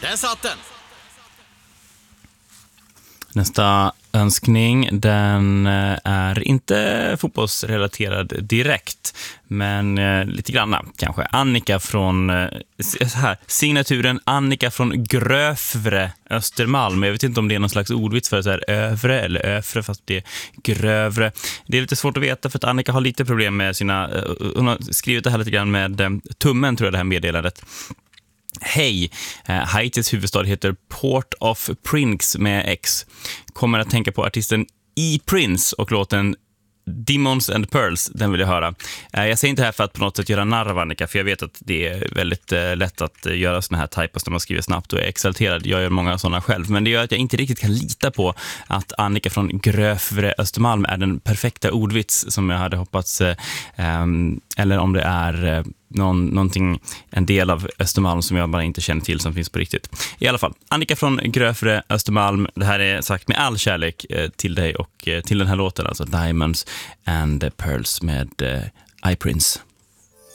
Där satt den! Nästa önskning, den är inte fotbollsrelaterad direkt, men lite granna kanske. Annika från signaturen Annika från Grövre, Östermalm. Jag vet inte om det är någon slags ordvits för så här övre eller öfre, fast det är grövre. Det är lite svårt att veta för att Annika har lite problem med sina... Hon har skrivit det här lite grann med tummen, tror jag, det här meddelandet. Hej, Haitis huvudstad heter Port-au-Prince med X. Kommer att tänka på artisten E-Prince och låten Demons and Pearls, den vill jag höra. Jag säger inte här för att på något sätt göra narr av Annika, för jag vet att det är väldigt lätt att göra såna här typos när man skriver snabbt och är exalterad. Jag gör många sådana själv, men det gör att jag inte riktigt kan lita på att Annika från Grövre, Östermalm är den perfekta ordvits som jag hade hoppats, eller om det är någonting, en del av Östermalm som jag bara inte känner till som finns på riktigt. I alla fall, Annika från Grövre, Östermalm, det här är sagt med all kärlek till dig och till den här låten, alltså Diamonds and Pearls med iPrince.